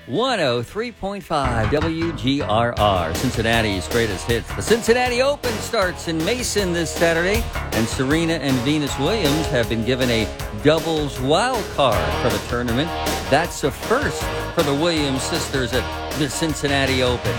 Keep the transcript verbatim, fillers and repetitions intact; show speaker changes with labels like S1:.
S1: one oh three point five W G R R, Cincinnati's greatest hits. The Cincinnati Open starts in Mason this Saturday, and Serena and Venus Williams have been given a doubles wild card for the tournament. That's a first for the Williams sisters at the Cincinnati Open.